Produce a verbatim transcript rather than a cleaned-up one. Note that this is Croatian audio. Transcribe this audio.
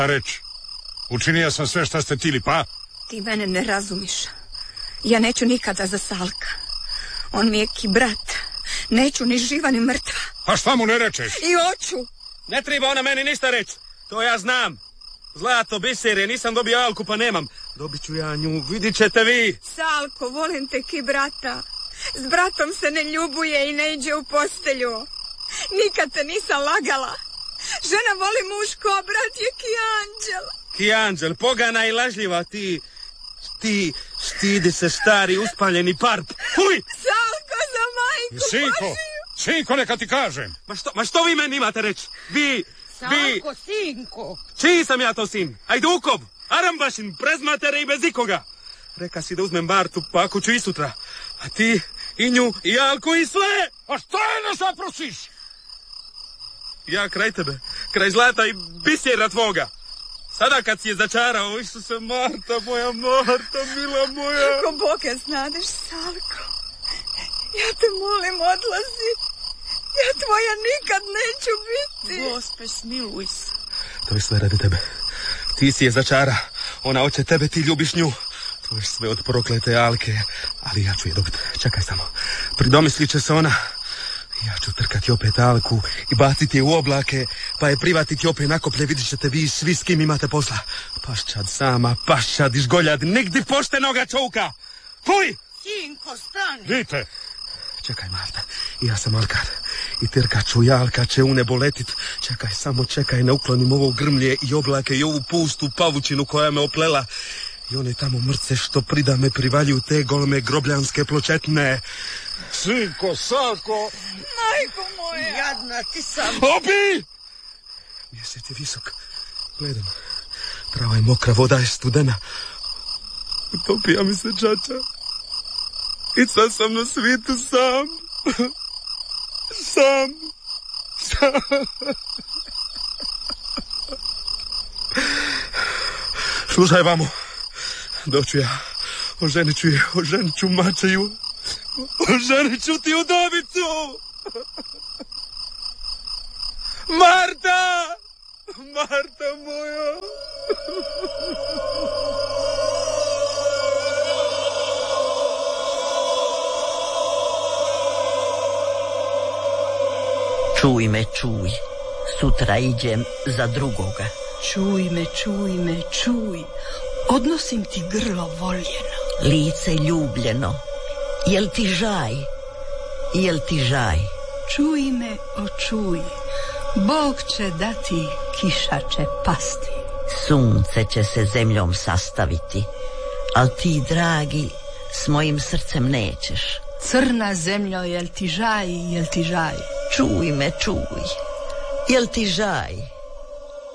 reći. Učinio sam sve šta ste tili, pa? Ti mene ne razumiš. Ja neću nikada za Salka. On mi je ki brat. Neću ni živa ni mrtva. A šta mu ne rečeš? I hoću. Ne treba ona meni ništa reći. To ja znam. Zlato, biserje, nisam dobio Alku pa nemam. Dobit ću ja nju, vidit ćete vi. Salko, volim te ki brata. S bratom se ne ljubuje i ne iđe u postelju. Nikad te nisam lagala. Žena voli muško, a brat je ki anđel. Ki anđel, pogana i lažljiva ti. Ti, stidi se stari uspaljeni parp. Huj! Salko, za majku, Sinko, Božiju. Sinko, neka ti kažem. Ma što, ma što vi meni imate reći? Vi, vi... Salko, sinko. Čiji sam ja to sin? Ajdukov, Arambašin, bez matere i bez ikoga. Reka si da uzmem Martu, pa ako ću i sutra. A ti, i nju, i Alku, i sve. A šta je ne zaprosiš? Ja kraj tebe, kraj zlata i bisera tvoga. Sada kad si je začarao, Isuse, Marta moja, Marta, mila moja. Ako Boga znadeš, Salko, ja te molim, odlazi. Ja tvoja nikad neću biti. Gospe, smiluj se. To je sve radi tebe. Ti si je začara, ona hoće tebe, ti ljubiš nju. To je sve od proklete Alke, ali ja ću je dobiti. Čekaj samo, pridomislit će se ona. Ja ću trkati opet Alku i baciti je u oblake, pa je privatiti opet nakoplje, vidit ćete vi svi s kim imate posla. Paščad sama, paščad izgoljad, nigdi poštenoga čovka. Fuj! Sinko, stani. Vidite. Čekaj, Marta, ja sam Alkar. I Tirka ću i Alka će u nebo letit. Čekaj, samo čekaj, ne uklonim ovo grmlje i oblake i ovu pustu pavučinu koja me oplela. I one tamo mrce što prida me privaljuju te goleme grobljanske pločetne. Sinko, Salko. Majko moja. Jadna ti sam. Obi! Mjesec je visok. Gledam. Trava je mokra, voda je studena. Utopija mi se čača. I sad sam na svijetu sam. Sam. Sam. Slušaj vamo. Doću ja. Oženit ću je. Oženit ću mačeju. Oženit ću ti udovicu. Marta! Marta moja! Čuj me, čuj. Sutra iđem za drugoga. Čuj me, čuj me, čuj. Odnosim ti grlo voljeno. Lice ljubljeno. Jel ti žaj? Jel ti žaj? Čuj me, o čuj. Bog će dati, kiša će pasti. Sunce će se zemljom sastaviti. Al ti, dragi, s mojim srcem nećeš. Crna zemljo, jel ti žaj, jel ti žaj? Čuj me, čuj. Jel ti žaj?